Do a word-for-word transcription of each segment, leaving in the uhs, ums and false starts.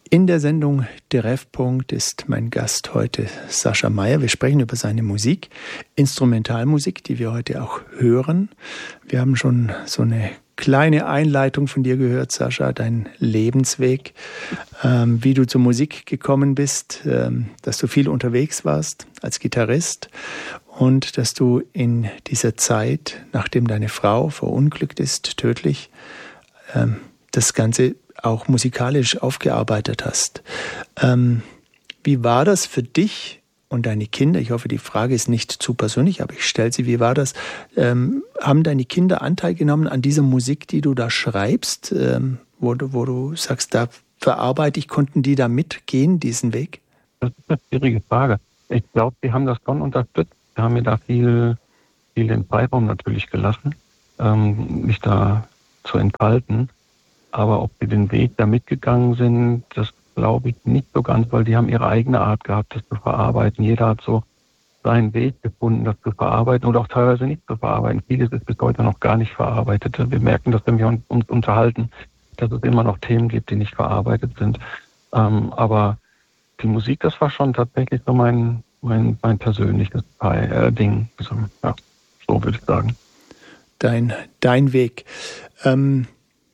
In der Sendung Treffpunkt ist mein Gast heute Sascha Meyer. Wir sprechen über seine Musik, Instrumentalmusik, die wir heute auch hören. Wir haben schon so eine kleine Einleitung von dir gehört, Sascha, dein Lebensweg, ähm, wie du zur Musik gekommen bist, ähm, dass du viel unterwegs warst als Gitarrist und dass du in dieser Zeit, nachdem deine Frau verunglückt ist, tödlich, ähm, das Ganze auch musikalisch aufgearbeitet hast. Ähm, wie war das für dich und deine Kinder? Ich hoffe, die Frage ist nicht zu persönlich, aber ich stelle sie. Wie war das? Ähm, haben deine Kinder Anteil genommen an dieser Musik, die du da schreibst, ähm, wo, du, wo du sagst, da verarbeite ich, konnten die da mitgehen, diesen Weg? Das ist eine schwierige Frage. Ich glaube, die haben das schon unterstützt. Die haben mir da viel, viel den Freiraum natürlich gelassen, ähm, mich da zu entfalten. Aber ob sie den Weg da mitgegangen sind, das glaube ich nicht so ganz, weil die haben ihre eigene Art gehabt, das zu verarbeiten. Jeder hat so seinen Weg gefunden, das zu verarbeiten oder auch teilweise nicht zu verarbeiten. Vieles ist bis heute noch gar nicht verarbeitet. Wir merken das, wenn wir uns, uns unterhalten, dass es immer noch Themen gibt, die nicht verarbeitet sind. Ähm, aber die Musik, das war schon tatsächlich so mein, mein, mein persönliches äh, Ding. Also, ja, so würde ich sagen. Dein, dein Weg. Ähm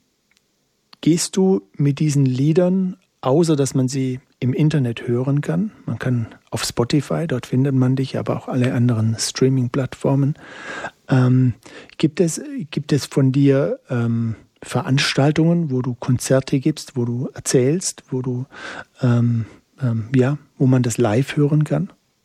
Gehst du mit diesen Liedern, außer dass man sie im Internet hören kann, man kann auf Spotify, dort findet man dich, aber auch alle anderen Streaming-Plattformen, ähm, gibt es, gibt es von dir ähm, Veranstaltungen, wo du Konzerte gibst, wo du erzählst, wo du ähm, ähm, ja, wo man das live hören kann?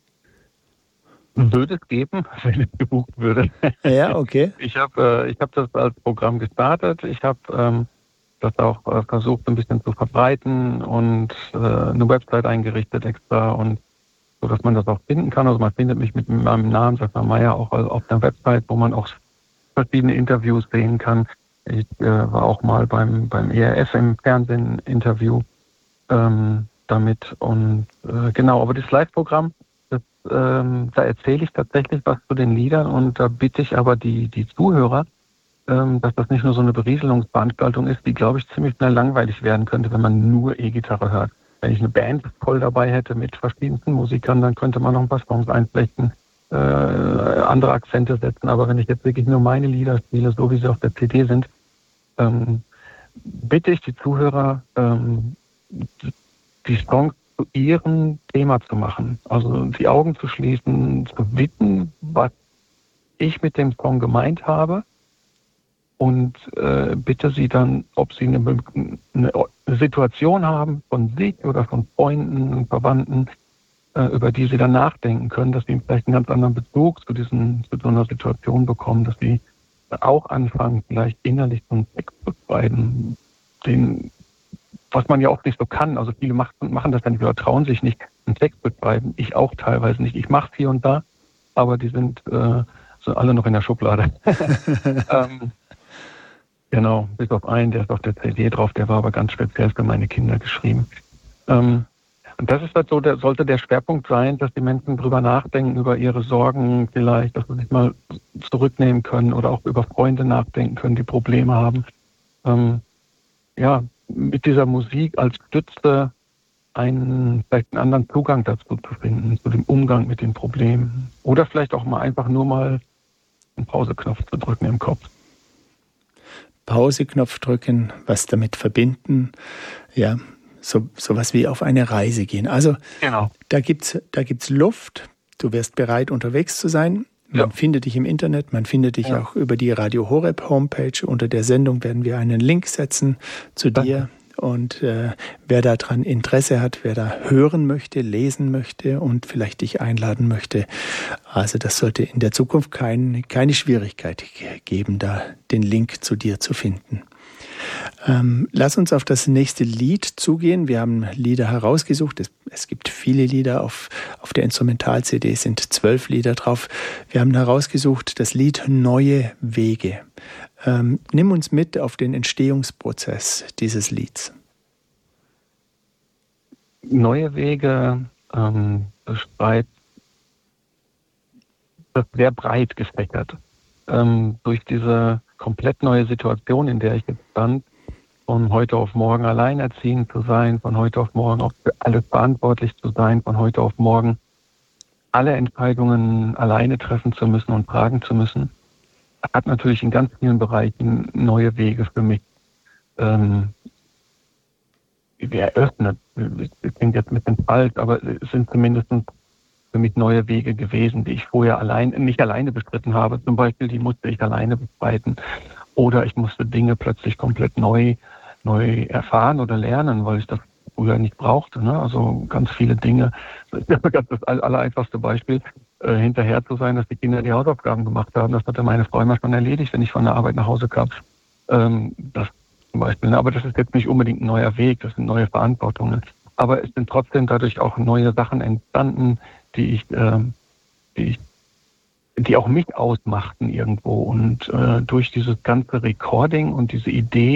Würde es geben, wenn es gebucht würde. Ja, okay. Ich habe äh, ich hab das als Programm gestartet. Ich habe ähm, das auch äh, versucht, ein bisschen zu verbreiten und äh, eine Website eingerichtet extra und so, dass man das auch finden kann. Also man findet mich mit meinem Namen, Sascha Meyer, auch auf der Website, wo man auch verschiedene Interviews sehen kann. Ich äh, war auch mal beim beim E R F im Fernsehen Interview ähm, damit und äh, genau. Aber das Live-Programm, das, ähm, da erzähle ich tatsächlich was zu den Liedern und da bitte ich aber die die Zuhörer, dass das nicht nur so eine Berieselungsveranstaltung ist, die, glaube ich, ziemlich schnell langweilig werden könnte, wenn man nur E-Gitarre hört. Wenn ich eine Band voll dabei hätte mit verschiedensten Musikern, dann könnte man noch ein paar Songs einflechten, äh, andere Akzente setzen. Aber wenn ich jetzt wirklich nur meine Lieder spiele, so wie sie auf der C D sind, ähm, bitte ich die Zuhörer, ähm, die Songs zu ihrem Thema zu machen. Also die Augen zu schließen, zu wissen, was ich mit dem Song gemeint habe. Und äh, bitte Sie dann, ob Sie eine, eine Situation haben von sich oder von Freunden, Verwandten, äh, über die Sie dann nachdenken können, dass Sie vielleicht einen ganz anderen Bezug zu, diesen, zu so einer Situation bekommen, dass Sie auch anfangen, vielleicht innerlich so einen Text zu schreiben, den, was man ja oft nicht so kann. Also viele machen, machen das dann nicht oder trauen sich nicht, einen Text zu schreiben. Ich auch teilweise nicht. Ich mache es hier und da, aber die sind, äh, sind alle noch in der Schublade. ähm, Genau, bis auf einen, der ist auf der C D drauf, der war aber ganz speziell für meine Kinder geschrieben. Ähm, und das ist halt so, der, sollte der Schwerpunkt sein, dass die Menschen drüber nachdenken, über ihre Sorgen vielleicht, dass sie sich mal zurücknehmen können oder auch über Freunde nachdenken können, die Probleme haben. Ähm, ja, mit dieser Musik als Stütze einen, vielleicht einen anderen Zugang dazu zu finden, zu dem Umgang mit den Problemen. Oder vielleicht auch mal einfach nur mal einen Pauseknopf zu drücken im Kopf. Pauseknopf drücken, was damit verbinden, ja, so sowas wie auf eine Reise gehen. Also genau. da gibt's da gibt's Luft. Du wärst bereit, unterwegs zu sein. Man ja. findet dich im Internet, man findet dich ja. auch über die Radio Horeb Homepage. Unter der Sendung werden wir einen Link setzen zu Danke. dir. Und äh, wer daran Interesse hat, wer da hören möchte, lesen möchte und vielleicht dich einladen möchte, also das sollte in der Zukunft kein, keine Schwierigkeit geben, da den Link zu dir zu finden. Ähm, lass uns auf das nächste Lied zugehen. Wir haben Lieder herausgesucht. Es, es gibt viele Lieder. Auf, auf der Instrumental-C D sind zwölf Lieder drauf. Wir haben herausgesucht das Lied Neue Wege. Ähm, nimm uns mit auf den Entstehungsprozess dieses Lieds. Neue Wege ähm, beschreibt das sehr breit gefächert. Ähm, durch diese komplett neue Situation, in der ich jetzt stand, von heute auf morgen alleinerziehend zu sein, von heute auf morgen auch für alles verantwortlich zu sein, von heute auf morgen alle Entscheidungen alleine treffen zu müssen und tragen zu müssen, hat natürlich in ganz vielen Bereichen neue Wege für mich ähm, eröffnet. Das klingt jetzt ein bisschen falsch, aber es sind zumindest für mich neue Wege gewesen, die ich vorher allein, nicht alleine bestritten habe. Zum Beispiel, die musste ich alleine bestreiten. Oder ich musste Dinge plötzlich komplett neu, neu erfahren oder lernen, weil ich das früher nicht brauchte. Ne? Also ganz viele Dinge. Das ist ja das allereinfachste Beispiel, äh, hinterher zu sein, dass die Kinder die Hausaufgaben gemacht haben. Das hatte meine Frau immer schon erledigt, wenn ich von der Arbeit nach Hause kam. Ähm, das zum Beispiel. Ne? Aber das ist jetzt nicht unbedingt ein neuer Weg, das sind neue Verantwortungen. Aber es sind trotzdem dadurch auch neue Sachen entstanden, die ich, äh, die ich, die auch mich ausmachten irgendwo. Und äh, durch dieses ganze Recording und diese Idee,